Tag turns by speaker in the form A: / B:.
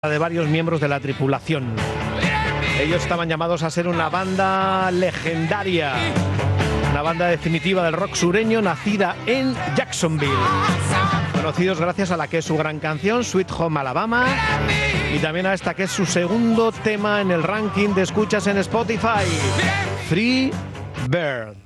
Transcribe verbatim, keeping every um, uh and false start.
A: de varios miembros de la tripulación. Ellos estaban llamados a ser una banda legendaria, una banda definitiva del rock sureño nacida en Jacksonville, conocidos gracias a la que es su gran canción Sweet Home Alabama y también a esta que es su segundo tema en el ranking de escuchas en Spotify, Free Bird.